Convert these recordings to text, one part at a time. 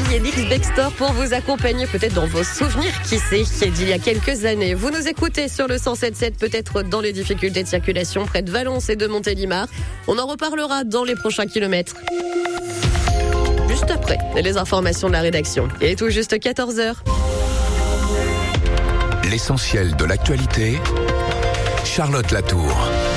Elix Bextor pour vous accompagner peut-être dans vos souvenirs, qui sait, d'il y a quelques années. Vous nous écoutez sur le 107.7, peut-être dans les difficultés de circulation près de Valence et de Montélimar. On en reparlera dans les prochains kilomètres. Juste après les informations de la rédaction. Et tout juste 14h. L'essentiel de l'actualité, Charlotte Latour.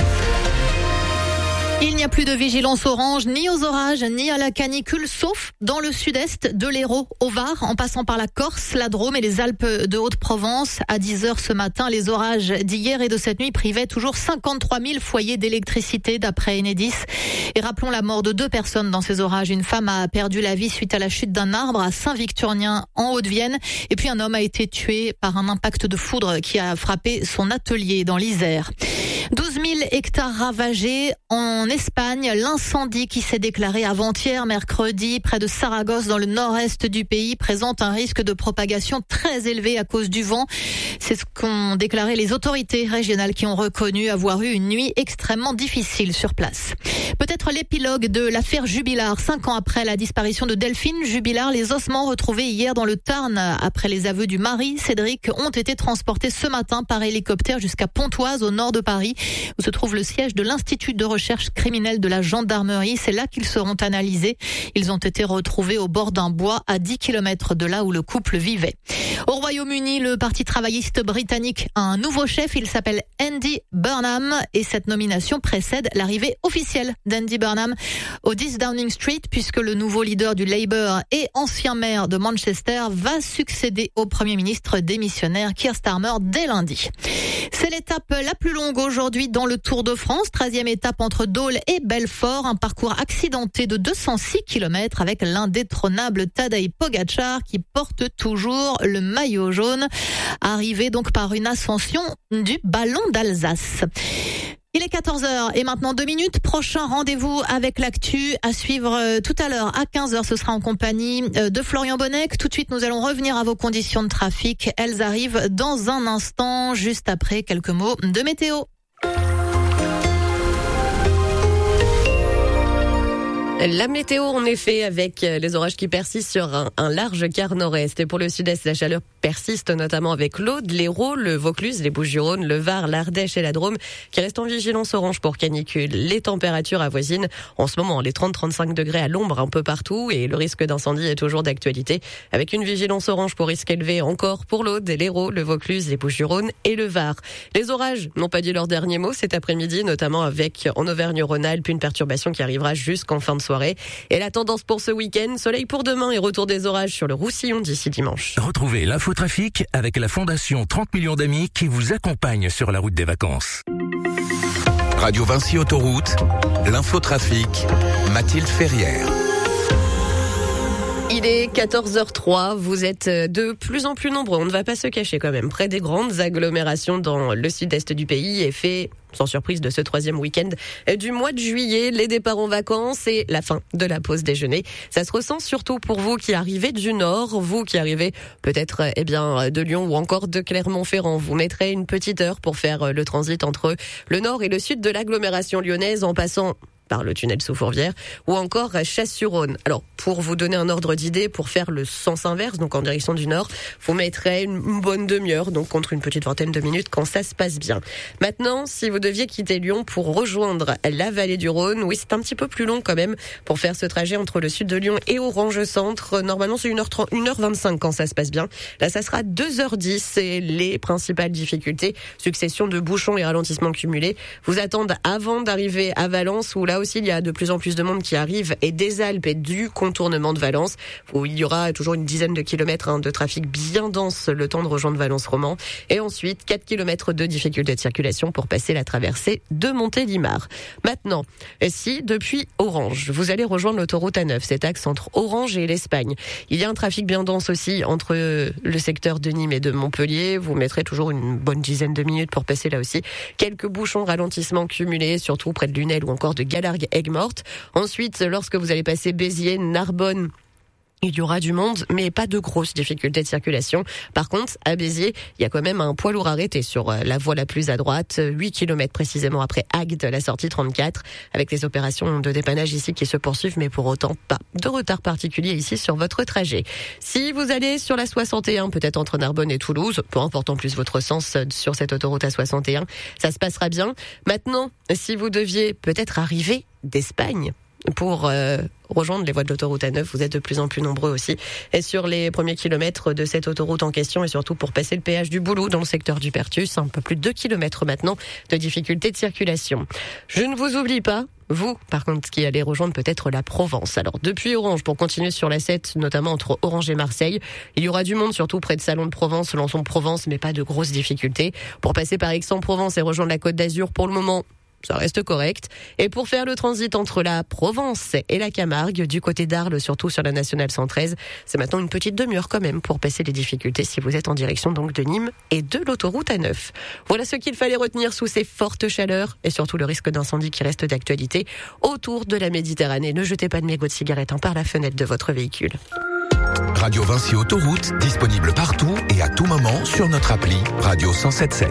Il n'y a plus de vigilance orange, ni aux orages, ni à la canicule, sauf dans le sud-est de l'Hérault, au Var, en passant par la Corse, la Drôme et les Alpes de Haute-Provence. À 10h ce matin, les orages d'hier et de cette nuit privaient toujours 53 000 foyers d'électricité, d'après Enedis. Et rappelons la mort de 2 personnes dans ces orages. Une femme a perdu la vie suite à la chute d'un arbre à Saint-Victurnien, en Haute-Vienne. Et puis un homme a été tué par un impact de foudre qui a frappé son atelier dans l'Isère. 12 000 hectares ravagés en Espagne. L'incendie qui s'est déclaré avant-hier, mercredi, près de Saragosse, dans le nord-est du pays, présente un risque de propagation très élevé à cause du vent. C'est ce qu'ont déclaré les autorités régionales qui ont reconnu avoir eu une nuit extrêmement difficile sur place. Peut-être l'épilogue de l'affaire Jubilard. 5 ans après la disparition de Delphine Jubilard, les ossements retrouvés hier dans le Tarn, après les aveux du mari, Cédric, ont été transportés ce matin par hélicoptère jusqu'à Pontoise, au nord de Paris, où se trouve le siège de l'Institut de recherche criminelle de la gendarmerie. C'est là qu'ils seront analysés. Ils ont été retrouvés au bord d'un bois à 10 km de là où le couple vivait. Au Royaume-Uni, le Parti travailliste britannique a un nouveau chef. Il s'appelle Andy Burnham et cette nomination précède l'arrivée officielle d'Andy Burnham au 10 Downing Street, puisque le nouveau leader du Labour et ancien maire de Manchester va succéder au Premier ministre démissionnaire Keir Starmer dès lundi. C'est l'étape la plus longue aujourd'hui dans le Tour de France. 13e étape entre Dole et Belfort. Un parcours accidenté de 206 km avec l'indétrônable Tadej Pogačar qui porte toujours le maillot jaune. Arrivé donc par une ascension du Ballon d'Alsace. Il est 14h et maintenant 2 minutes. Prochain rendez-vous avec l'actu à suivre tout à l'heure à 15h. Ce sera en compagnie de Florian Bonnec. Tout de suite, nous allons revenir à vos conditions de trafic. Elles arrivent dans un instant, juste après quelques mots de météo. La météo, en effet, avec les orages qui persistent sur un large quart nord-est. Et pour le sud-est, la chaleur persiste, notamment avec l'Aude, l'Hérault, le Vaucluse, les Bouches-du-Rhône, le Var, l'Ardèche et la Drôme, qui restent en vigilance orange pour canicule. Les températures avoisinent en ce moment les 30-35 degrés à l'ombre un peu partout et le risque d'incendie est toujours d'actualité, avec une vigilance orange pour risque élevé encore pour l'Aude, l'Hérault, le Vaucluse, les Bouches-du-Rhône et le Var. Les orages n'ont pas dit leur dernier mot cet après-midi, notamment avec en Auvergne-Rhône-Alpes une perturbation qui arrivera jusqu'en fin de soirée. Et la tendance pour ce week-end, soleil pour demain et retour des orages sur le Roussillon d'ici dimanche. Retrouvez l'infotrafic avec la Fondation 30 millions d'amis qui vous accompagne sur la route des vacances. Radio Vinci Autoroute, l'infotrafic, Mathilde Ferrière. Il est 14h03, vous êtes de plus en plus nombreux, on ne va pas se cacher quand même, près des grandes agglomérations dans le sud-est du pays, effet sans surprise de ce 3e week-end du mois de juillet, les départs en vacances et la fin de la pause déjeuner. Ça se ressent surtout pour vous qui arrivez du Nord, vous qui arrivez peut-être de Lyon ou encore de Clermont-Ferrand. Vous mettrez une petite heure pour faire le transit entre le Nord et le Sud de l'agglomération lyonnaise en passant par le tunnel sous Fourvière ou encore Chasse-sur-Rhône. Alors, pour vous donner un ordre d'idée, pour faire le sens inverse, donc en direction du Nord, vous mettrez une bonne demi-heure, donc contre une petite vingtaine de minutes quand ça se passe bien. Maintenant, si vous deviez quitter Lyon pour rejoindre la vallée du Rhône, oui, c'est un petit peu plus long quand même pour faire ce trajet entre le sud de Lyon et Orange Centre. Normalement, c'est 1h25 quand ça se passe bien. Là, ça sera 2h10 et les principales difficultés, succession de bouchons et ralentissements cumulés, vous attendent avant d'arriver à Valence où là aussi, il y a de plus en plus de monde qui arrive et des Alpes et du contournement de Valence où il y aura toujours une dizaine de kilomètres de trafic bien dense le temps de rejoindre Valence-Roman et ensuite 4 kilomètres de difficulté de circulation pour passer la traversée de Montélimar. Maintenant, si depuis Orange, vous allez rejoindre l'autoroute A9, cet axe entre Orange et l'Espagne, il y a un trafic bien dense aussi entre le secteur de Nîmes et de Montpellier. Vous mettrez toujours une bonne dizaine de minutes pour passer là aussi. Quelques bouchons, ralentissements cumulés, surtout près de Lunel ou encore de Galargues-Aigues-Mortes. Ensuite, lorsque vous allez passer Béziers, Narbonne Il y aura du monde, mais pas de grosses difficultés de circulation. Par contre, à Béziers, il y a quand même un poids lourd arrêté sur la voie la plus à droite, 8 km précisément après Agde, la sortie 34, avec les opérations de dépannage ici qui se poursuivent, mais pour autant pas de retard particulier ici sur votre trajet. Si vous allez sur la 61, peut-être entre Narbonne et Toulouse, peu importe en plus votre sens sur cette autoroute A61, ça se passera bien. Maintenant, si vous deviez peut-être arriver d'Espagne pour rejoindre les voies de l'autoroute A9, vous êtes de plus en plus nombreux aussi et sur les premiers kilomètres de cette autoroute en question, et surtout pour passer le péage du Boulou dans le secteur du Pertus, un peu plus de 2 km maintenant de difficultés de circulation. Je ne vous oublie pas, vous, par contre, qui allez rejoindre peut-être la Provence. Alors, depuis Orange, pour continuer sur la 7, notamment entre Orange et Marseille, il y aura du monde, surtout près de Salon de Provence, Lençon-Provence, mais pas de grosses difficultés. Pour passer par Aix-en-Provence et rejoindre la Côte d'Azur, pour le moment, ça reste correct. Et pour faire le transit entre la Provence et la Camargue, du côté d'Arles, surtout sur la nationale 113, c'est maintenant une petite demi-heure quand même pour passer les difficultés si vous êtes en direction donc de Nîmes et de l'autoroute A9. Voilà ce qu'il fallait retenir sous ces fortes chaleurs et surtout le risque d'incendie qui reste d'actualité autour de la Méditerranée. Ne jetez pas de mégots de cigarettes par la fenêtre de votre véhicule. Radio Vinci Autoroute, disponible partout et à tout moment sur notre appli Radio 107.7.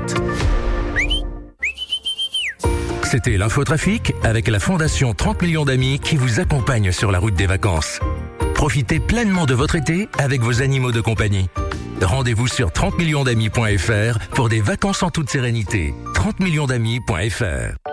C'était l'infotrafic avec la Fondation 30 millions d'amis qui vous accompagne sur la route des vacances. Profitez pleinement de votre été avec vos animaux de compagnie. Rendez-vous sur 30millionsdamis.fr pour des vacances en toute sérénité. 30millionsdamis.fr